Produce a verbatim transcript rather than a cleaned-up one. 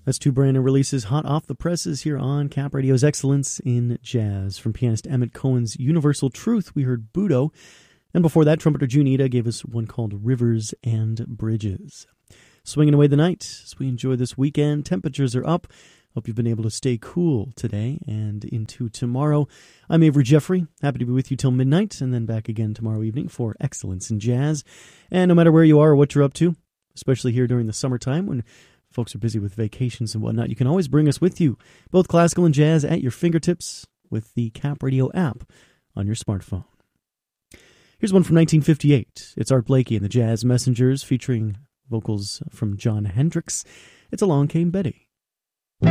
That's two brand new releases hot off the presses here on Cap Radio's Excellence in Jazz. From pianist Emmett Cohen's Universal Truth, we heard Budo. And before that, trumpeter June Ida gave us one called Rivers and Bridges. Swinging away the night as we enjoy this weekend. Temperatures are up. Hope you've been able to stay cool today and into tomorrow. I'm Avery Jeffrey. Happy to be with you till midnight and then back again tomorrow evening for Excellence in Jazz. And no matter where you are or what you're up to, especially here during the summertime when folks are busy with vacations and whatnot, you can always bring us with you, both classical and jazz at your fingertips with the Cap Radio app on your smartphone. Here's one from nineteen fifty-eight. It's Art Blakey and the Jazz Messengers featuring vocals from Jon Hendricks. It's Along Came Betty.